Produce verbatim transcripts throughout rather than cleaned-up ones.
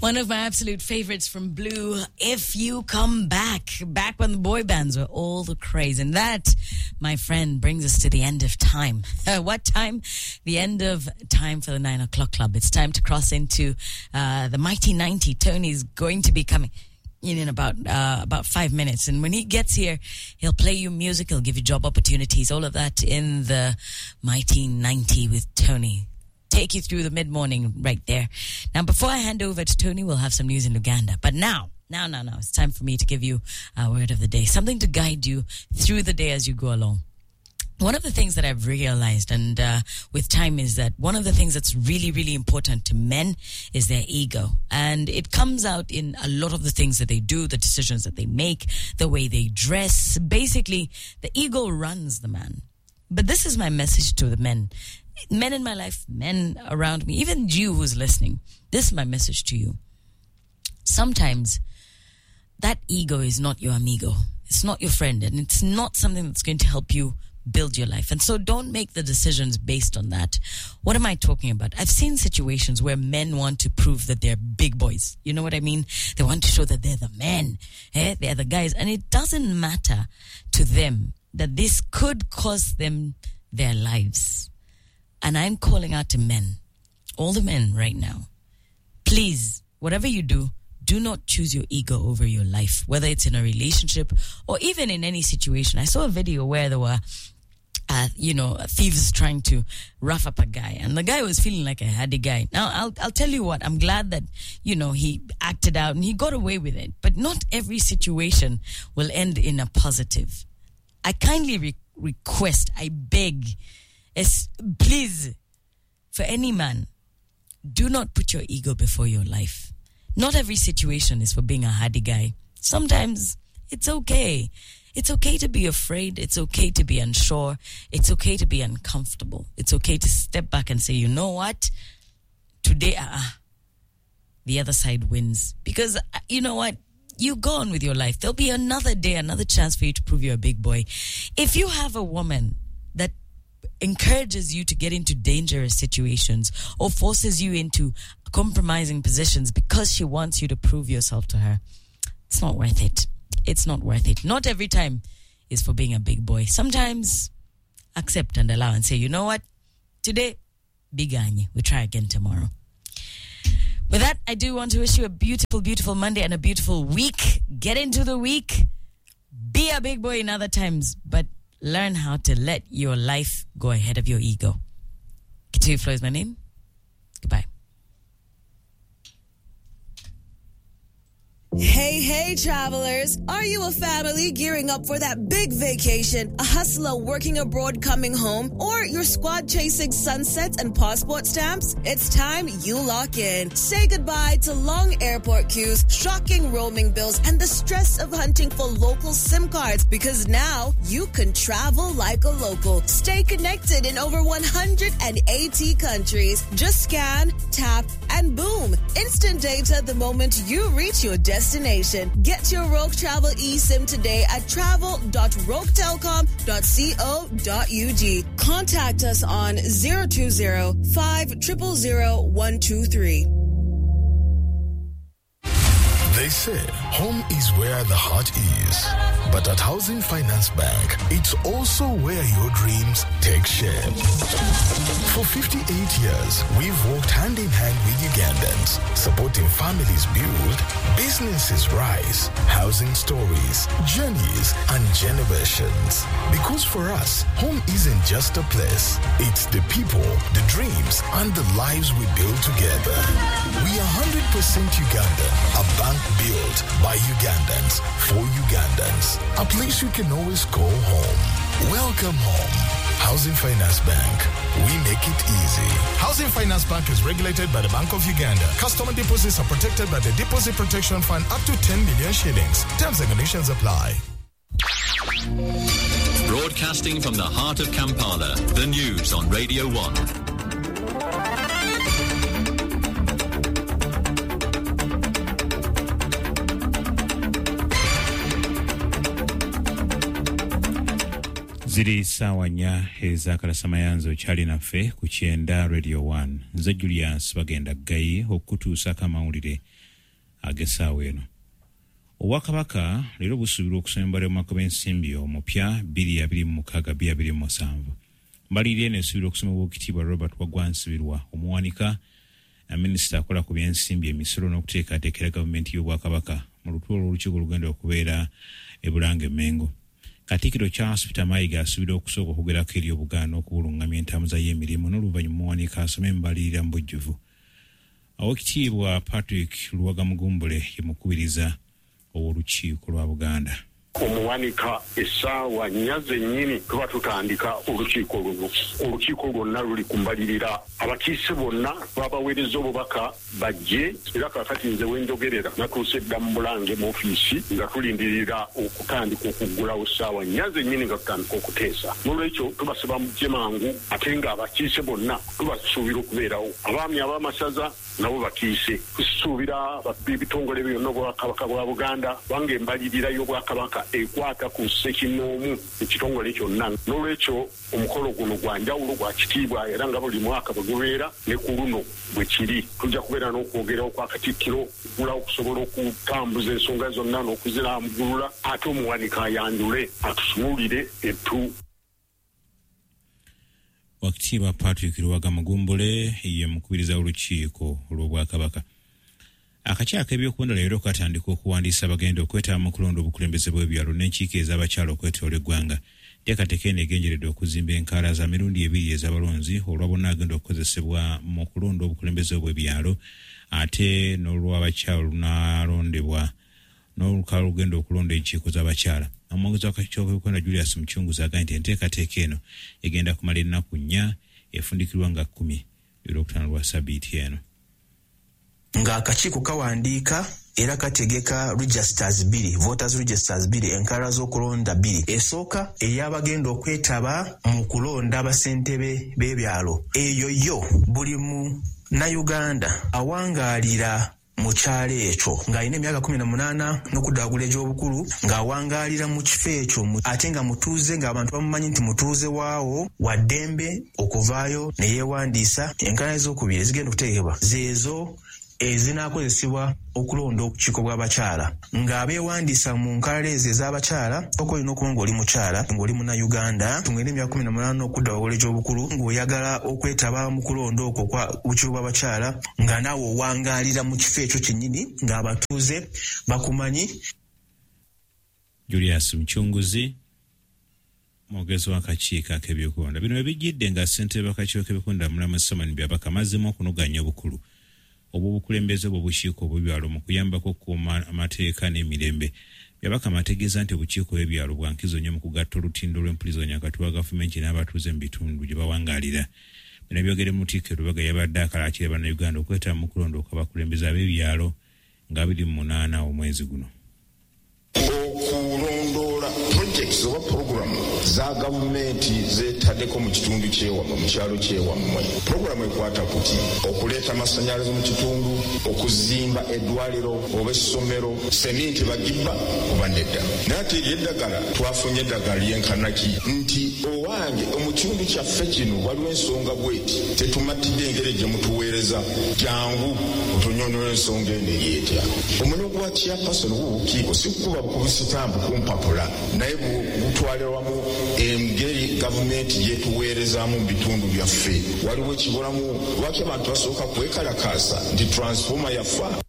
One of my absolute favorites from Blue, If You Come Back. Back when the boy bands were all the craze. And that, my friend, brings us to the end of time. Uh, what time? The end of time for the nine o'clock club. It's time to cross into uh, the mighty ninety. Tony's going to be coming in in about uh, about five minutes. And when he gets here, he'll play you music. He'll give you job opportunities. All of that in the mighty ninety with Tony. Take you through the mid-morning right there. Now, before I hand over to Tony, we'll have some news in Uganda. But now, now, now, now, it's time for me to give you a word of the day. Something to guide you through the day as you go along. One of the things that I've realized and uh, with time is that one of the things that's really, really important to men is their ego. And it comes out in a lot of the things that they do, the decisions that they make, the way they dress. Basically, the ego runs the man. But this is my message to the men. Men in my life, men around me, even you who's listening. This is my message to you. Sometimes that ego is not your amigo. It's not your friend. And it's not something that's going to help you build your life. And so don't make the decisions based on that. What am I talking about? I've seen situations where men want to prove that they're big boys. You know what I mean? They want to show that they're the men. Eh? They're the guys. And it doesn't matter to them that this could cost them their lives. And I'm calling out to men, all the men right now. Please, whatever you do, do not choose your ego over your life, whether it's in a relationship or even in any situation. I saw a video where there were, uh, you know, thieves trying to rough up a guy, and the guy was feeling like a hardy guy. Now, I'll I'll tell you what, I'm glad that, you know, he acted out and he got away with it. But not every situation will end in a positive. I kindly re- request, I beg, as, please, for any man, do not put your ego before your life. Not every situation is for being a hardy guy. Sometimes it's okay. It's okay to be afraid. It's okay to be unsure. It's okay to be uncomfortable. It's okay to step back and say, you know what? Today, uh, the other side wins. Because, uh, you know what? You go on with your life. There'll be another day, another chance for you to prove you're a big boy. If you have a woman that encourages you to get into dangerous situations or forces you into compromising positions because she wants you to prove yourself to her, it's not worth it. It's not worth it. Not every time is for being a big boy. Sometimes accept and allow and say, you know what? Today, biganye. We try again tomorrow. With that, I do want to wish you a beautiful, beautiful Monday and a beautiful week. Get into the week. Be a big boy in other times, but learn how to let your life go ahead of your ego. Kitui Flo is my name. Goodbye. Hey, hey, travelers. Are you a family gearing up for that big vacation, a hustler working abroad coming home, or your squad chasing sunsets and passport stamps? It's time you lock in. Say goodbye to long airport queues, shocking roaming bills, and the stress of hunting for local SIM cards, because now you can travel like a local. Stay connected in over one hundred eighty countries. Just scan, tap, and boom. Instant data the moment you reach your destination. Destination. Get your Rogue Travel eSIM today at travel dot rogue telecom dot co dot ug. Contact us on zero two zero, five zero zero, one two three. They say home is where the heart is. But at Housing Finance Bank, it's also where your dreams take shape. For fifty-eight years, we've worked hand in hand with Ugandans, supporting families build, businesses rise, housing stories, journeys, and generations. Because for us, home isn't just a place. It's the people, the dreams, and the lives we build together. We are one hundred percent Ugandan, a bank built by Ugandans for Ugandans. A place you can always call home. Welcome home. Housing Finance Bank. We make it easy. Housing Finance Bank is regulated by the Bank of Uganda. Customer deposits are protected by the Deposit Protection Fund up to ten million shillings. Terms and conditions apply. Broadcasting from the heart of Kampala, the news on Radio one. Ziri sawa nya eza kalasamayanzo chali naffe ku Kyenda Radio one. Nze Julius bagenda gayi okutuusa kamawulire ag'essaawa eno. Obwakabaka leero busuubirwa okusembera mu mwaka w'ensimbi omupya bbiri abiri mu mukaaga bbiri abiri mu musanvu. Mbalirira eno esuubirwa okusomebwa Oweekitiibwa Robert Waggwa Nsibirwa omuwanika minisita akola ku byensimbi emisolo n'okuteekateekera gavumenti y'obwakabaka mu lutuula olw'olukiiko olugenda okubeera e Bulange Mengo. Katikkiro Charles Peter Mayiga asuubirwa okusooka okugerako eri Obuganda okubulungamya entambuza y'emirimu n'oluvannyuma muwanika asome embalirira mu bujjuvu. Oweekitiibwa Patrick Luwaga Mugumbule ye mukubiriza ow'olukiiko lwa Buganda. Omuwanika essaawa nnya zennyini tuba tutandika olukiiko luno. Olukiiko lwonna luli kumbalirira. Abakiise bonna babaweereza obubaka bajje era kakati nze wenjogerera natuuse dda mu Bulange mu ofiisi nga tulindirira okutandika okuggulawo essaawa nnya zennyini nga tutandika okuteesa. N'olwekyo tubasaba mujje mangu ate nga abakiise bonna tubasuubira okubeerawo. Abaami ab'amasaza nabo bakiise. Tusuubira ebitongole byonna obwakabaka bwa Buganda wange embalirira y'obwakabaka ekwata ku ssekinoomu ekitongole kyonna. N'olwekyo omukolo guno gwa njawulo gwa kitiibwa era nga buli mwaka bwe gubeera ne ku luno bwe kiri. Tujja kubeera n'okwogerawo kwa Katikkiro okugulawo okusobola okutambuza ensonga zonna n'okuzirambulula ate omuwanika ayanjule atusuulire ettu. Oweekitiibwa Patrick Luwaga Mugumbule ye mukubiriza olukiiko olw'obwakabaka. Akakiiko ak'ebyokulonda leero katandika okuwandiisa abagenda okwetaba mu kulonda obukulembeze bw'ebyalo n'enkiiko ez'abakyala okwetoolera eggwanga. Enteekateeka eno egenjeredde okuzimba enkaala za mirundi ebiri ez'abalonzi olwa bonna agenda okukozesebwa mu kulonda obukulembeze bw'ebyalo ate n'olw'abakyala lunaalondebwa n'olukalala olugenda okulonda enkiiko z'abakyala. Omwogezi w'akakiiko k'ebyokulonda Julius Muchunguzi agambye nti enteekateeka eno egenda kumala ennaku nnya efundikirwa nga kkumi olwokutaano lwa Sabbiiti eno. Ng'akakiiko kawandiika era kategeka registers bbiri, voters registers bbiri, enkaala z'okulonda bbiri. Esooka ey'abagenda okwetaba mu kulonda abasentebe b'ebyalo. Eyo yo buli mu Nnayuganda awangaalira mu kyalo ekyo ng'alina emyaka kumi na munaana n'okuddagula egy'obukulu ng'awangaalira mu kifo ekyo ate nga mutuuze ng'abantu bamumanyi nti mutuuze waawo wa ddembe okuvaayo ne yeewandiisa. Enkaala ez'okubiri ezigenda okuteekebwa zeezo ezinaakozesebwa okulonda obukiiko bw'abakyala ng'abeewandiisa mu nkaala ezo ez'abakyala sooka olina okuba ng'oli mukyala ng'oli munnayuganda ng'olina emyaka kumi na munaana okudda wawula egy'obukulu ng'oyagala okwetaba mu kulonda okwo kwa bukiiko bw'abakyala nga naawe owangaalira mu kifo ekyo kyennyini ng'abatuuze bakumanyi. Julius Muchunguzi mwogezi w'akakiiko ak'ebyokulonda. Bino ebijjidde nga ssentebe w'akakiiko k'ebyokulonda Mulamu Samani Byabaka amazzemu okunoganya obukulu obw'obukulembeze bw'obukiiko bw'ebyalo mu kuyambako okukuuma amateeka n'emirembe. Byabaka ategeeza nti obukiiko bw'ebyalo bwa nkizo nnyo mu kugatta olutindo lw'empuliziganya wakati wa gavumenti n'abatuuze mu bitundu gye bawangaalira. Bino byogere mu Tiike Lubaga yabadde akalaakira bannayuganda okwetaba mu kulonda okw'abakulembeze ab'ebyalo nga abiri mu munaana omwezi guno. Okulondoola projects oba programu za gavumenti zeetaddeko mu kitundu ky'ewammwe mu kyalo ky'ewammwe. Programu ekwata kuti okuleeta amasannyalaze mu kitundu, okuzimba eddwaliro oba essomero, seminti bagibba oba nedda. Naye ate ery'eddagala twafunye eddagala lyenkanaki nti owange mu kitundu kyaffe kino waliwo ensonga bweti tetumatidde engeri gye mutuweereza jangu otunyonyola ensonga eno eryetya. Omulimu gwa chairperson w'obukiiko si kukuba bukubisitambu kumpapula naye butwalirwamu engeri gavumenti gyetuweerezaamu mu bitundu byaffe. Waliwo ekibulamu lwaki abantu basooka kwekalakaasa nti transforma yafa.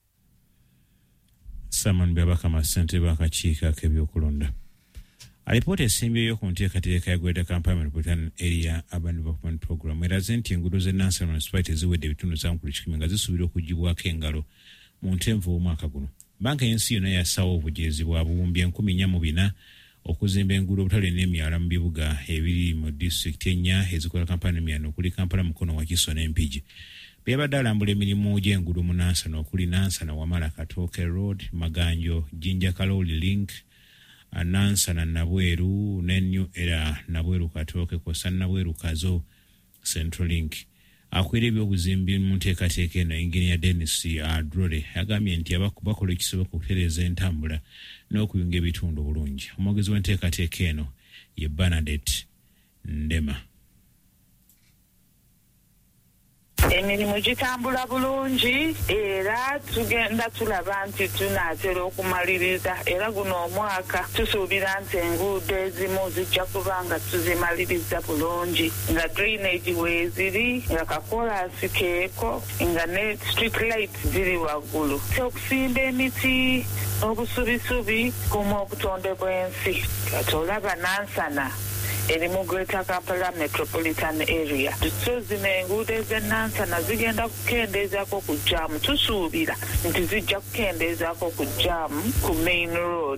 Simon Byabaka ssentebe w'akakiiko ak'ebyokulonda. Alipoota esimbyeyo ku nteekateeka ya Greater Kampala Metropolitan Area Urban Development Program eraze nti enguudo z'e Nansana Municipality ziwedde ebitundu zankulu kikumi nga zisuubirwa okuggibwako engalo mu ntenvu w'omwaka guno. Banka y'ensi yonna yassawo obujeezi bwa buwumbi enkumi nnya mu bina okuzimba enguudo obutale n'emyala mu bibuga ebiri mu disitulikiti ennya ezikola Kampala n'emyano okuli Kampala, Mukono, Wakiso n'Empigi. Byabadde alambula emirimu gy'enguudo mu Nansana okuli Nansana Wamala Katooke Road, Maganjo, Jinja Kaloli Link, Nansana Nabweru ne New Era Nabweru Katooke kw'ossa Nabweru Kazo Central Link. Akwera ebyobuzimbi mu nteekateeka eno Engineer Dennis Adrole agambye nti bakola ekisoboka okutereeza entambula n'okuyunga ebitundu bulungi. Omwogezi w'enteekateeka eno ye Bernadette Ndema. emirimu gitambula bulungi era tugenda tulaba nti tunaatera okumaliriza era guno omwaka tusuubira nti enguudo ezimu zijja kuba nga tuzimaliriza bulungi nga drainage weeziri nga kakolansi keeko nga ne street light ziri waggulu. Okusimba emiti obusubisubi kuma obutonde bw'ensi kati olaba Nansana erimu Greater Kampala Metropolitan Area. Tusozi n'enguudo ez'Enansana zigenda kukendeezako ku jaamu. Tusuubira nti zijja kukendeezako ku jaamu ku main road.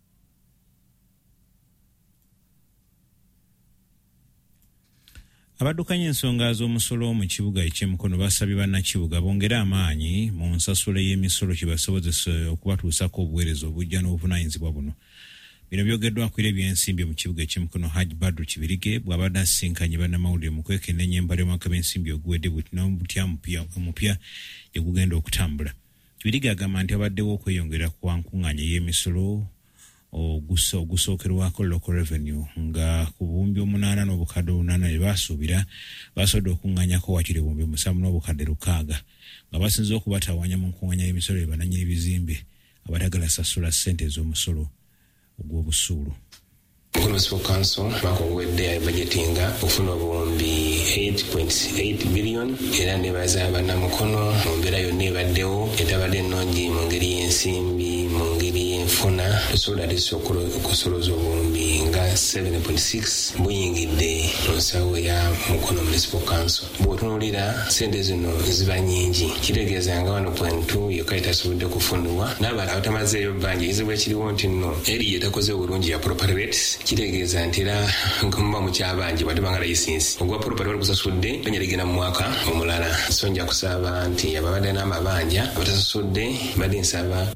Abaddukanya ensonga z'omusolo mu kibuga eky'Emukono basabye bannakibuga bongere amaanyi mu nsasula y'emisolo kibasobozesa okubatuusako obuweereza obujja n'obuvunaanyizibwa buno. Bino byogeddwa ku ebyensimbi mu kibuga eky'Emukono Hajj Badru Kibirige bw'abadde asisinkanye bannamawulire mu kwekenneenya embala y'omwaka w'ensimbi oguwedde n'obutya omupya gye gugenda okutambula. Kibirige agamba nti abaddewo okweyongera ku nkuŋŋaanya y'emisolo ogusookerwako local revenue nga ku buwumbi omunaana n'obukadde obunaana bye baasuubira basobodde okuŋŋaanyako wakiri buwumbi musanvu n'obukadde lukaaga nga basinze okubatawaanya mu nkuŋŋaanya y'emisolo be bannannyini bizimbe abatagala sasula ssente ez'omusolo ogw'obusuulu. Municipal Council mwaka oguwedde budgetinga okufuna obuwumbi eight point eight billion era nebaza bannamukono mu mbeera yonna ebaddewo etabadde ennungi mu ngeri y'ensimbi mu ngeri y'enfuna tusobola tisa okusoloza obuwumbi nga seven point six buyingidde mu nsawo ya Mukono Municipal Council. Bw'otunuulira ssente zino ziba nnyingi kitegeeza nga one point two yokka etasobodde kufunibwa n'abantu abatamazeeyo bbanja ekizibu ekiriwo nti nno eri yetakoze obulungi ya property rates kitegeeza nti era ngamuba mukyabanje batebanga layisinsi ogwa property wali kusasudde banya ligenda mu mwaka omulala. So nja kusaba nti ababadde n'amabanja abatasasudde badde nsaba.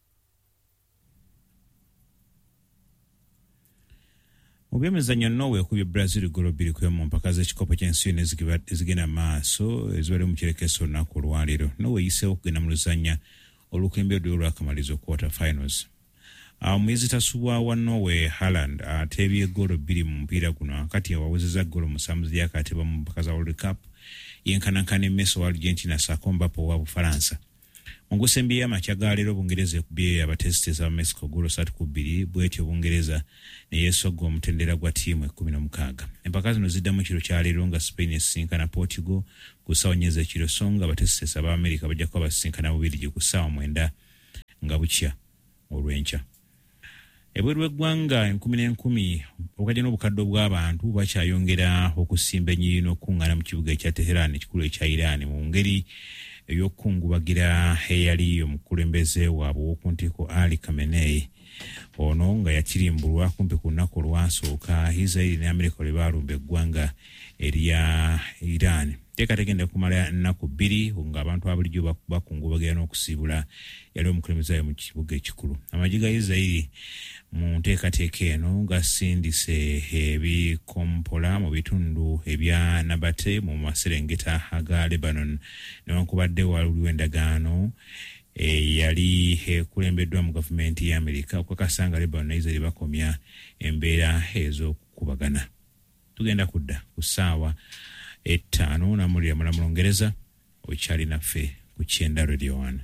Mu byemizannyo Norway ekubye Brazil golo bbiri ku emu mpaka z'ekikopo ky'ensi yonna ezigenda maaso ezibadde mu kirekeso olunaku olwaleero. Norway eyiseewo okugenda mu luzannya olw'okwembeddwayo olw'akamalizo quarter finals. Omuyezi tasubwa wa Norway Haaland ateebye golo bbiri mu mupiira guno kati awawezezza golo musanvu z'yakateba mu mpaka za World Cup yenkanankana Messi wa Argentina ssaako Mbappe wa Bufalansa. Mu gusembi y'amakya ga leero Bungereza ekubye abatesitesi aba Mexico golo ssatu ku bbiri bw'etyo Bungereza ne yeesogga omutendera gwa ttiimu ekkumi n'omukaaga. Empaka zino ziddamu ekiro kya leero nga Spain esisinkana Portugal ku ssaawa nnya ez'ekiro so nga abatesitesi aba Amerika bajja kuba basisinkana Bubiligi ku ssaawa mwenda nga bukya olw'enkya. Ebweru w'eggwanga enkumi n'enkumi obukadde n'obukadde bw'abantu bakyayongera okusimba ennyiiri n'okukuŋŋaana mu kibuga ekya Teheran ekikulu ekya Iran mu ngeri ey'okukungubagira eyali omukulembeze waabwe ow'okuntikko Ali Khamenei. Ono nga yakirimbulwa kumpi ku lunaku olwasooka Israel ne Amerika lwe baalumba eggwanga erya Iran. Teekateeka egenda kumala nnaku bbiri ng'abantu abulijjo bakungubagira n'okusiibula yali omukulembeze waabwe mu kibuga ekikulu. Amagye ga Israel mu nteekateeka eno gasindise ebikompola mu bitundu ebya Nabate mu maserengeta aga Lebanon newankubadde waliwo endagaano yali ekulembeddwa mu gavumenti ya Amerika okukakasa nga Lebanon ne Israel bakomya embeera ez'okukubagana. Tugenda kudda ku ssaawa ettaano namulira mulamu Lungereza okyali naffe ku Kyenda Radio one.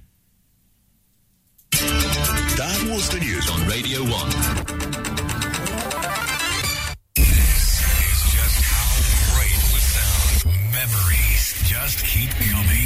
That was the news on Radio one. This is just how great it would sound. Memories just keep coming.